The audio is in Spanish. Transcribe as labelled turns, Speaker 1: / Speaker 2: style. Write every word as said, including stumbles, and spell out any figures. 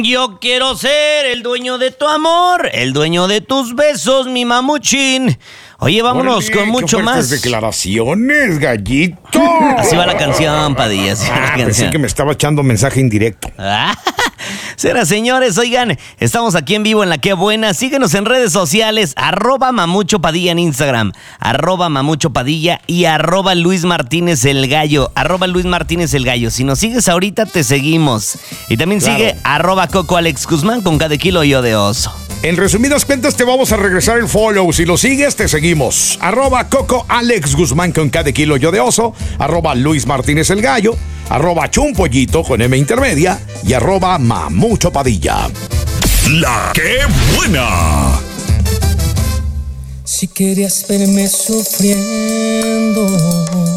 Speaker 1: Yo quiero ser el dueño de tu amor, el dueño de tus besos, mi mamuchín. Oye, vámonos
Speaker 2: Órale,
Speaker 1: con mucho
Speaker 2: qué
Speaker 1: más.
Speaker 2: declaraciones, gallito.
Speaker 1: Así va la canción, Padilla. Así va la
Speaker 2: Ah,
Speaker 1: canción.
Speaker 2: pensé que me estaba echando mensaje indirecto.
Speaker 1: Ah, será, señores, oigan, estamos aquí en vivo en La Qué Buena. Síguenos en redes sociales, arroba Mamucho Padilla en Instagram, arroba Mamucho Padilla y arroba Luis Martínez el Gallo, arroba Luis Martínez el Gallo. Si nos sigues ahorita, te seguimos. Y también
Speaker 2: Claro.
Speaker 1: sigue arroba Coco Alex Guzmán con cada kilo yo de oso.
Speaker 2: En resumidas cuentas, te vamos a regresar el follow. Si lo sigues, te seguimos. Arroba Coco Alex Guzmán con cada kilo yo de oso. Arroba Luis Martínez el Gallo. Arroba Chumpollito con M intermedia. Y arroba Mamucho Padilla.
Speaker 3: La Qué Buena.
Speaker 4: Si querías verme sufriendo,